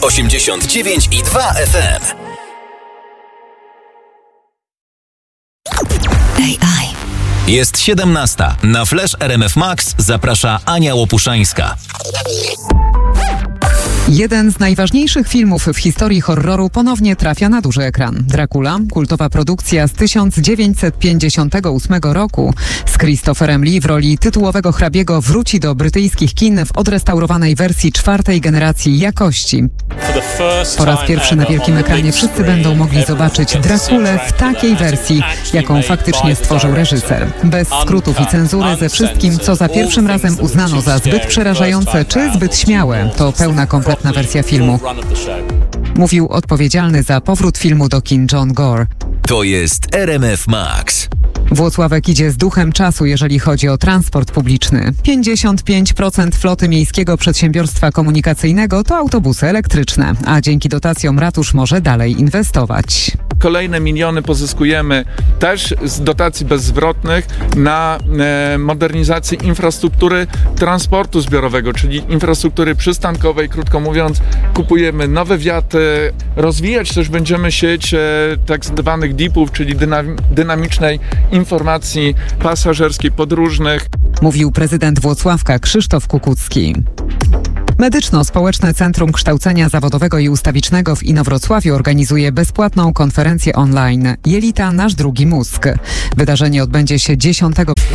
89,2 FM. AI. Jest 17. Na Flash RMF Max zaprasza Ania Łopuszańska. Jeden z najważniejszych filmów w historii horroru ponownie trafia na duży ekran. Dracula, kultowa produkcja z 1958 roku z Christopherem Lee w roli tytułowego hrabiego, wróci do brytyjskich kin w odrestaurowanej wersji 4. generacji jakości. Po raz pierwszy na wielkim ekranie wszyscy będą mogli zobaczyć Draculę w takiej wersji, jaką faktycznie stworzył reżyser. Bez skrótów i cenzury, ze wszystkim, co za pierwszym razem uznano za zbyt przerażające czy zbyt śmiałe. To pełna, kompletna wersja filmu. Mówił odpowiedzialny za powrót filmu do kin John Gore. To jest RMF Max. Włocławek idzie z duchem czasu, jeżeli chodzi o transport publiczny. 55% floty miejskiego przedsiębiorstwa komunikacyjnego to autobusy elektryczne, a dzięki dotacjom ratusz może dalej inwestować. Kolejne miliony pozyskujemy też z dotacji bezzwrotnych na modernizację infrastruktury transportu zbiorowego, czyli infrastruktury przystankowej. Krótko mówiąc, kupujemy nowe wiaty, rozwijać też będziemy sieć tak zwanych DIP-ów, czyli dynamicznej informacji pasażerskiej podróżnych. Mówił prezydent Włocławka Krzysztof Kukucki. Medyczno-Społeczne Centrum Kształcenia Zawodowego i Ustawicznego w Inowrocławiu organizuje bezpłatną konferencję online Jelita, nasz drugi mózg. Wydarzenie odbędzie się 10